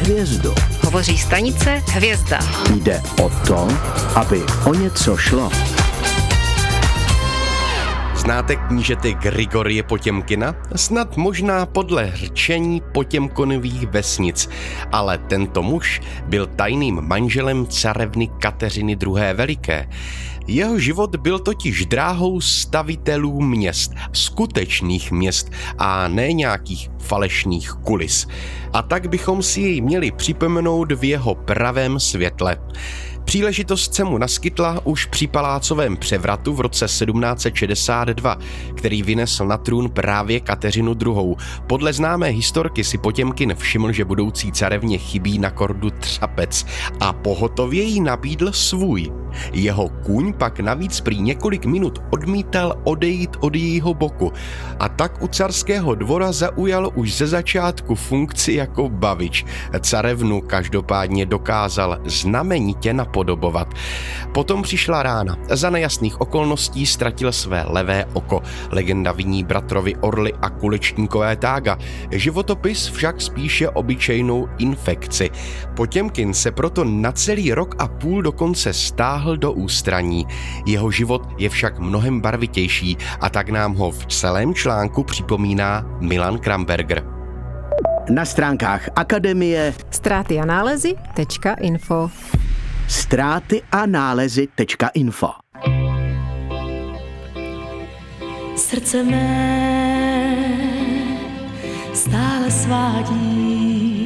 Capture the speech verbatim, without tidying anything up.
hvězdu. Hovoří stanice Hvězda. Jde o to, aby o něco šlo. Znáte knížete Grigorie Potěmkina? Snad možná podle řečení Potěmkonových vesnic, ale tento muž byl tajným manželem carevny Kateřiny druhé. Veliké. Jeho život byl totiž dráhou stavitelů měst, skutečných měst a ne nějakých falešných kulis. A tak bychom si jej měli připomenout v jeho pravém světle. Příležitost se mu naskytla už při palácovém převratu v roce sedmnáct set šedesát dva, který vynesl na trůn právě Kateřinu druhou. Podle známé historky si Potěmkin všiml, že budoucí carevně chybí na kordu třapec a pohotově jí nabídl svůj. Jeho kůň pak navíc prý několik minut odmítal odejít od jejího boku a tak u carského dvora zaujal už ze začátku funkci jako bavič. Carevnu každopádně dokázal znamenitě napodobovat. Potom přišla rána. Za nejasných okolností ztratil své levé oko. Legenda viní bratrovi Orly a Kulečníkové tága. Životopis však spíše obyčejnou infekci. Potěmkin se proto na celý rok a půl dokonce stáhl do ústraní. Jeho život je však mnohem barvitější a tak nám ho v celém článku připomíná Milan Kramberger. Na stránkách Akademie Ztráty a nálezy tečka info. Ztráty a nálezy tečka info. Srdce mé stále svádí